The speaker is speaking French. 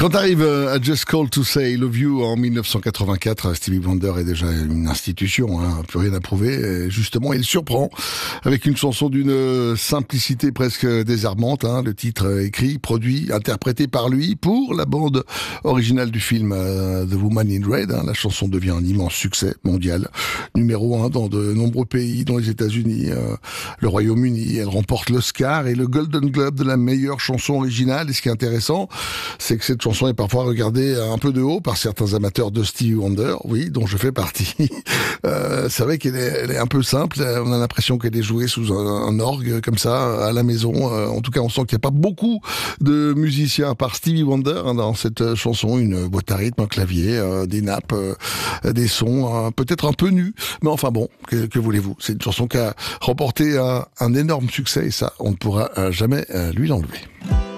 Quand arrive à Just Call to Say I Love You en 1984, Stevie Wonder est déjà une institution, plus rien à prouver. Et justement, il surprend avec une chanson d'une simplicité presque désarmante. Le titre écrit, produit, interprété par lui pour la bande originale du film The Woman in Red. La chanson devient un immense succès mondial, numéro 1 dans de nombreux pays, dont les États-Unis, le Royaume-Uni. Elle remporte l'Oscar et le Golden Globe de la meilleure chanson originale. Et ce qui est intéressant, c'est que cette chanson est parfois regardée un peu de haut par certains amateurs de Stevie Wonder, oui, dont je fais partie. C'est vrai qu'elle est un peu simple, on a l'impression qu'elle est jouée sous un orgue comme ça à la maison. En tout cas, on sent qu'il n'y a pas beaucoup de musiciens à part Stevie Wonder dans cette chanson. Une boîte à rythme, un clavier, des nappes, des sons peut-être un peu nus, mais enfin bon, que voulez-vous, c'est une chanson qui a remporté un énorme succès et ça, on ne pourra jamais lui l'enlever.